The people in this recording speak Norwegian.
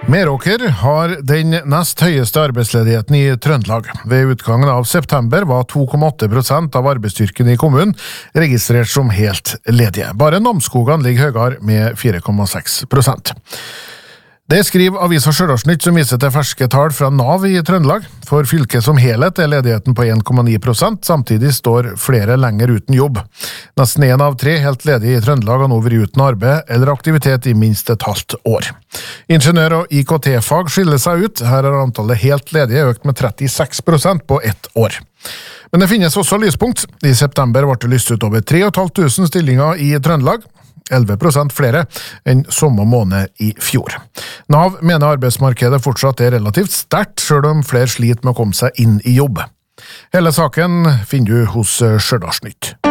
Meråker har den nest høyeste arbeidsledigheten i Trøndelag. Ved utgangen av september var 2,8% av arbeidsstyrken i kommunen registrert som helt ledige. Bare Namsskogan ligger høyere med 4,6%. Det skriver avisa Stjørdalsnytt, som viser til ferske tall fra Nav i Trøndelag. For fylket som helhet er ledigheten på 1,9%, samtidig står flere lenger uten jobb. Nesten 1 av 3 helt ledige i Trøndelag har nå vært uten arbeid eller aktivitet i minst et halvt år. Ingeniør- og IKT-fag skiller seg ut. Her har antallet helt ledige økt med 36% på ett år. Men det finnes også lyspunkt. I september ble det lyst ut over 3.500 stillinger i Trøndelag. 11% flere enn samme måned i fjor. Nav mener arbeidsmarkedet fortsatt er relativt sterkt, selv om flere sliter med å komme seg inn i jobb. Hele saken finner du hos Stjørdalsnytt.